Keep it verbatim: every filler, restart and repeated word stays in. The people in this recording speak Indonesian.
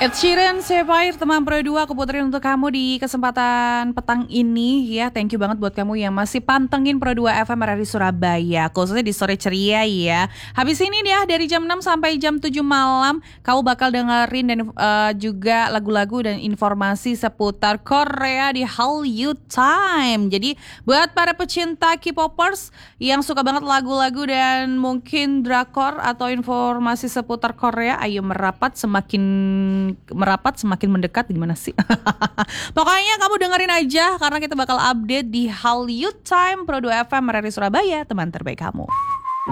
Ed Sheeran, Sapphire, teman Pro dua, aku puterin untuk kamu di kesempatan petang ini ya. Thank you banget buat kamu yang masih pantengin Pro dua F M R R I Surabaya, khususnya di sore ceria ya. Habis ini dia dari jam enam sampai jam tujuh malam, kamu bakal dengerin dan uh, juga lagu-lagu dan informasi seputar Korea di Hallyu Time. Jadi buat para pecinta K-popers yang suka banget lagu-lagu dan mungkin drakor atau informasi seputar Korea, ayo merapat, semakin merapat semakin mendekat, gimana sih? Pokoknya kamu dengerin aja karena kita bakal update di Hallyu Time Pro dua F M R R I Surabaya, teman terbaik kamu.